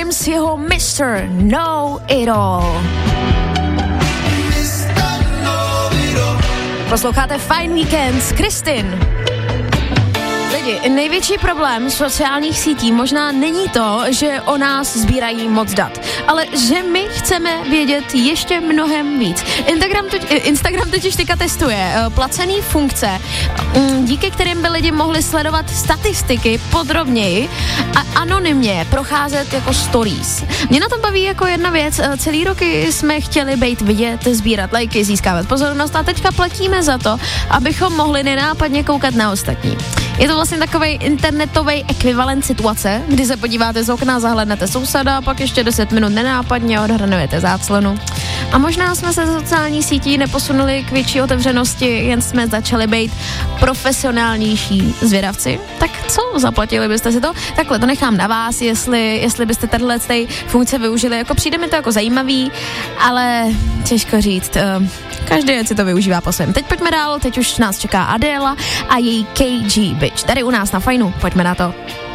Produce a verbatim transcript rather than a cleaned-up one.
Adams, jeho mister Know It All. Posloucháte Fine Weekend s Kristin. Lidi, největší problém sociálních sítí možná není to, že o nás sbírají moc dat, ale že my chceme vědět ještě mnohem víc. Instagram, toť, Instagram totiž teďka testuje placený funkce, díky kterým by lidi mohli sledovat statistiky podrobněji a anonymně procházet jako stories. Mě na tom baví jako jedna věc, celý roky jsme chtěli být vidět, sbírat lajky, získávat pozornost a teďka platíme za to, abychom mohli nenápadně koukat na ostatní. Je to vlastně takovej internetový ekvivalent situace, kdy se podíváte z okna, zahlednete souseda a pak ještě deset minut nenápadně odhrnujete záclonu. A možná jsme se sociální sítí neposunuli k větší otevřenosti, jen jsme začali být profesionálnější zvědavci. Tak co, zaplatili byste si to? Takhle, to nechám na vás, jestli, jestli byste tato funkce využili. Jako přijde mi to jako zajímavý, ale těžko říct. Každý si to využívá po svém. Teď pojďme dál, teď už nás čeká Adéla a její K G Bitch. Tady u nás na Fajnu, pojďme na to.